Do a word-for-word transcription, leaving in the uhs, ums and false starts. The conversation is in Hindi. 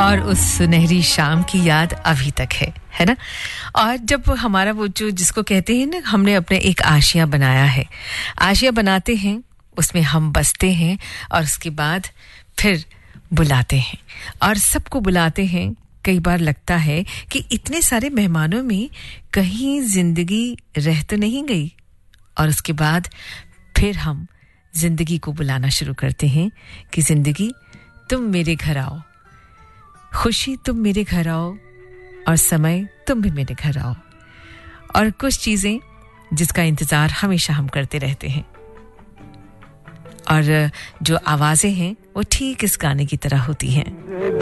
और उस सुनहरी शाम की याद अभी तक है है ना और जब हमारा वो जो जिसको कहते हैं ना हमने अपने एक आशिया बनाया है आशिया बनाते हैं उसमें हम बसते हैं और उसके बाद फिर बुलाते हैं और सबको बुलाते हैं कई बार लगता है कि इतने सारे मेहमानों में कहीं जिंदगी रह तो नहीं गई और उसके बाद फिर हम जिंदगी को बुलाना शुरू करते हैं कि जिंदगी तुम मेरे घर आओ खुशी तुम मेरे घर आओ और समय तुम भी मेरे घर आओ और कुछ चीजें जिसका इंतजार हमेशा हम करते रहते हैं और जो आवाजें हैं वो ठीक इस गाने की तरह होती हैं